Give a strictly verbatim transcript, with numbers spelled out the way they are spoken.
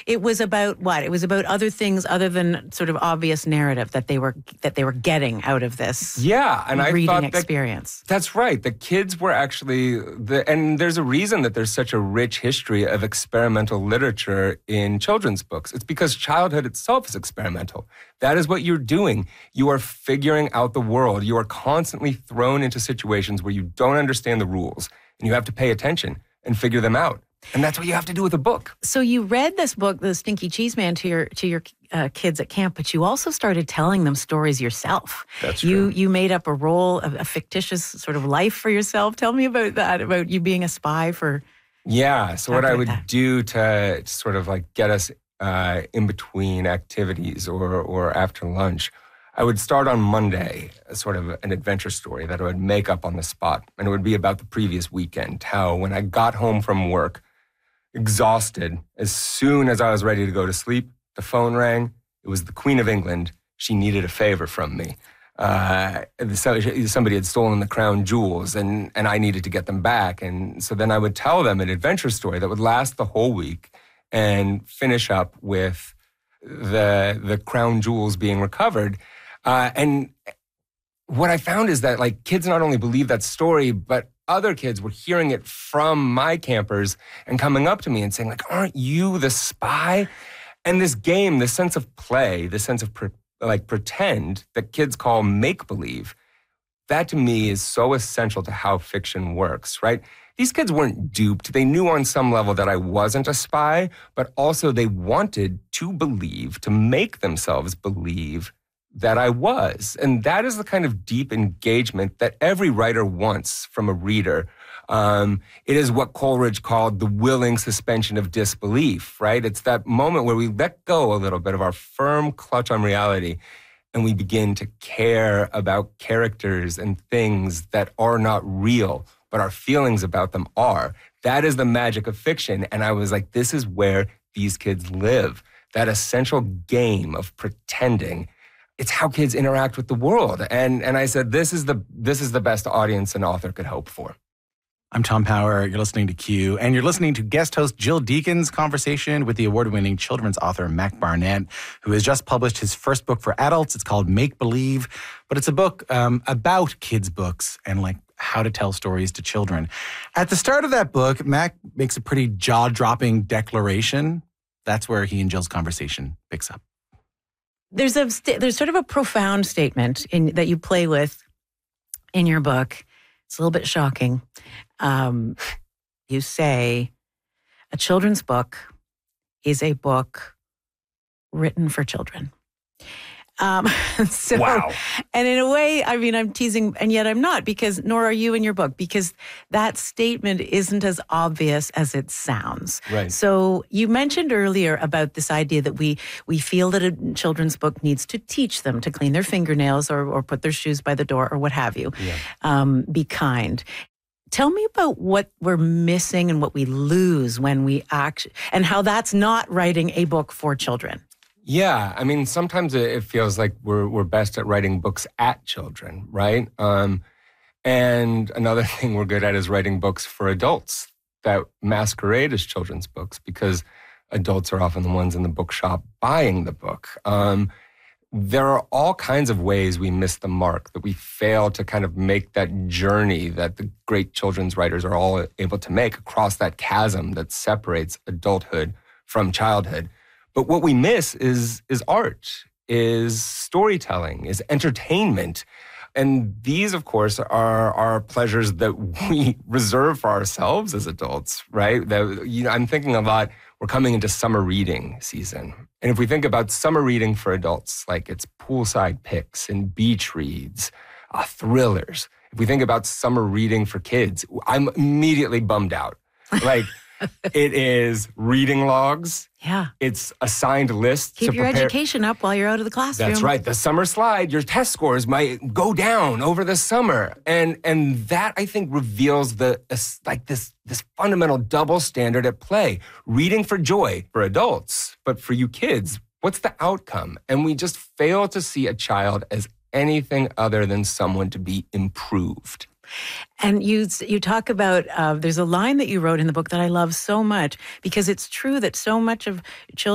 it was about what? It was about other things other than sort of obvious narrative that they were that they were getting out of this yeah, and I reading thought experience. That, that's right. The kids were actually, the, and there's a reason that there's such a rich history of experimental literature in children's books. It's because childhood itself is experimental. That is what you're doing. You are figuring out the world. You are constantly thrown into situations where you don't understand the rules, and you have to pay attention and figure them out. And that's what you have to do with a book. So you read this book, The Stinky Cheese Man, to your to your uh, kids at camp, but you also started telling them stories yourself. That's you, true. You made up a role, a, a fictitious sort of life for yourself. Tell me about that, about you being a spy for... Yeah, so what I would that. do to sort of like get us uh, in between activities or or after lunch, I would start on Monday, sort of an adventure story that I would make up on the spot. And it would be about the previous weekend, how when I got home from work, exhausted, as soon as I was ready to go to sleep, the phone rang. It was the Queen of England. She needed a favor from me. Uh, somebody had stolen the crown jewels, and, and I needed to get them back. And so then I would tell them an adventure story that would last the whole week and finish up with the the crown jewels being recovered. Uh, and what I found is that like kids not only believe that story, but other kids were hearing it from my campers and coming up to me and saying like, aren't you the spy? And this game, this sense of play, this sense of pre- like pretend that kids call make-believe, that to me is so essential to how fiction works, right? These kids weren't duped. They knew on some level that I wasn't a spy, but also they wanted to believe, to make themselves believe that I was. And that is the kind of deep engagement that every writer wants from a reader. Um, it is what Coleridge called the willing suspension of disbelief, right? It's that moment where we let go a little bit of our firm clutch on reality and we begin to care about characters and things that are not real, but our feelings about them are. That is the magic of fiction. And I was like, this is where these kids live. That essential game of pretending. It's how kids interact with the world. And and I said, this is the this is the best audience an author could hope for. I'm Tom Power. You're listening to Q, and you're listening to guest host Jill Deacon's conversation with the award-winning children's author Mac Barnett, who has just published his first book for adults. It's called Make Believe, but it's a book um, about kids' books and like how to tell stories to children. At the start of that book, Mac makes a pretty jaw-dropping declaration. That's where he and Jill's conversation picks up. There's a there's sort of a profound statement in that you play with in your book. It's a little bit shocking. Um, you say a children's book is a book written for children. Um, so, wow. And in a way, I mean, I'm teasing, and yet I'm not, because nor are you in your book, because that statement isn't as obvious as it sounds. Right. So you mentioned earlier about this idea that we we feel that a children's book needs to teach them to clean their fingernails or or put their shoes by the door or what have you. Yeah. Um, be kind. Tell me about what we're missing and what we lose when we act, and how that's not writing a book for children. Yeah, I mean, sometimes it feels like we're we're best at writing books at children, right? Um, and another thing we're good at is writing books for adults that masquerade as children's books, because adults are often the ones in the bookshop buying the book. Um, there are all kinds of ways we miss the mark, that we fail to kind of make that journey that the great children's writers are all able to make across that chasm that separates adulthood from childhood. But what we miss is is art, is storytelling, is entertainment. And these, of course, are, are pleasures that we reserve for ourselves as adults, right? That, you know, I'm thinking a lot, we're coming into summer reading season. And if we think about summer reading for adults, like it's poolside picks and beach reads, uh, thrillers. If we think about summer reading for kids, I'm immediately bummed out. Like, it is reading logs. Yeah. It's assigned lists. Keep to your prepare. education up while you're out of the classroom. That's right. The summer slide, your test scores might go down over the summer. And and that, I think, reveals the uh, like this, this fundamental double standard at play. Reading for joy for adults, but for you kids, what's the outcome? And we just fail to see a child as anything other than someone to be improved. And you you talk about, uh, there's a line that you wrote in the book that I love so much, because it's true that so much of children